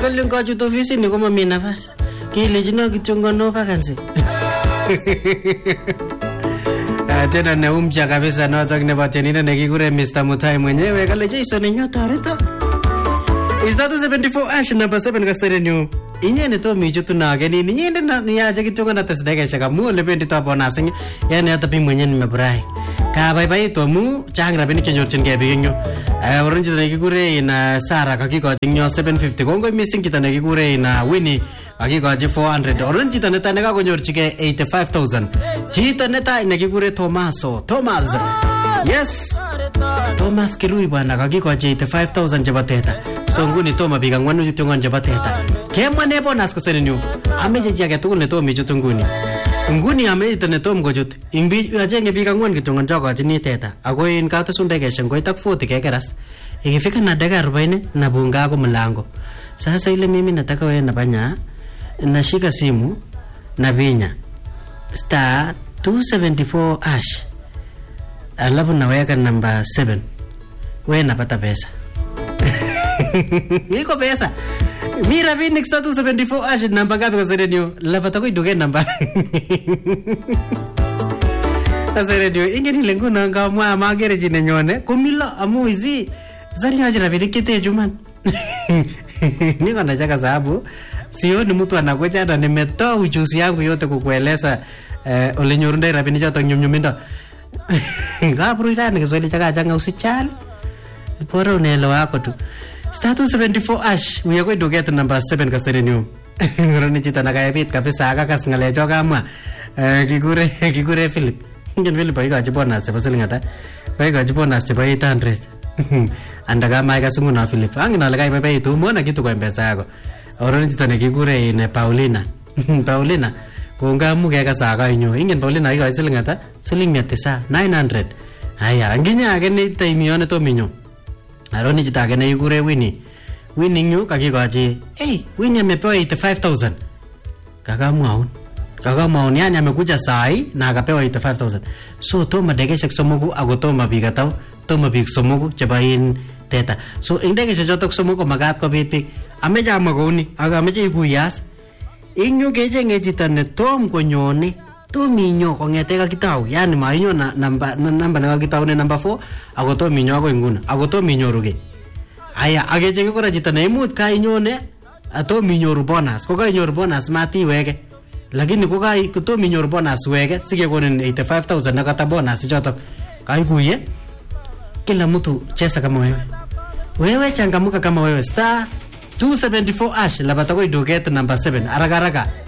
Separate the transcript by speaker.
Speaker 1: Kale ngachut ofisi ni koma mimi nafasi. Kile jino kichongono vacancy. Tena na umja kabisa notok nebo tenina nekikure Mr. Mutai mwenyewe kale Jason nyo tarita. Is that 74 ash number 7 kasterenyu. Inyene to mijutu na geni niende na niaje kitonga na tesdege shaka mu lebendi to bonus yani hata pim mwenyewe nimefurahi. Ka bye bye to mu changra beni kenyorchin ge biginyo. Orange nekikure ina Sara kakikochi nyo 750 kongo missing kita nekikure ina Winnie kakikochi 400. Orange kita neta nekakonyorchige 85000. Chito neta nekikure Thomas. Yes. Thomas Kirui bwana kakikochi 85000 chebo teta. So nguni toma biga ngwanu jitongon chebo teta. Kemwa ne bonus koserenyu. Ameje jage tugul ne tomi chutu nguni. Nguni ameje ne tom gochut. Imbi ajenge biga ngwan kitongon choko chini teta. Ako in kata sundege shengo itak 40 kekeras. Ikifika na dakika 40 na bunga ako mlango. Sasa ile mimi nataka wewe nafanya nashika simu na binya star 274 hash. Alafu naweka namba 7. Wewe napata pesa. Niko pesa. Mira Phoenix 274 hash namba ngapi kwa serenyo? Lapata ko iduke namba. Serenyo ingeni lengo nanga mwa magere jine nyone kumila amu izi zali ajira vidikite juman. Niko nataka sababu sioni mtu anakuja na nimetoa ujuzi yangu yote kukueleza ulinyorunda rabini joto nyumnyuminda. Ngapuru ndani Kiswahili chaka janga usichali. Bora unaelewa wako tu. Status 74 ash we are going to get number 7 kaserenyu. Roni chita nakayapit kabisa akakas ngalecho kama kikure Philip. Ngin Philip ay kaji bonus chebo siling ata. Ay kaji bonus chebo 800. Anda kama ay kasungu na Philip. Ang inalagay bebe itu mo na kitu kwa mpesa yako. Roni chita nakikure ine Paulina. Paulina kunga mu kaya kasaka inyo. Ingin Paulina ay kaji siling ata. Siling 900. Haya anginya ageni taimione to minyo. Aroni jitake na yukure Winnie. Winnie nyu kakikochi. Winnie amepewa 85000. Kakamuaun yani amekuja sai na akapewa 85000. So toma dekeshek somoku ako toma biik ataw. Toma biik somoku chebain teta. So indekeshek chotok somoku magat kobit biik. Ameche amakouni ako ameche ikuyas. Inyu kechenge chito ne tom konyoni. Tominyo kongete kakitau yani mainyo na namba nakakitau ne number 4 ako tominyo ako inguna ako tominyoruge aya agechenge kora chito na imut kainyone atominyoru bonus ko kainyoru bonus matiweke lakini ko kai tominyoru bonus weke sikekonin 85000 nakata bonus chotok kaikuye kila mtu cheza kama wewe changamuka kama wewe star 274 ash labata ko iduket number 7 haraka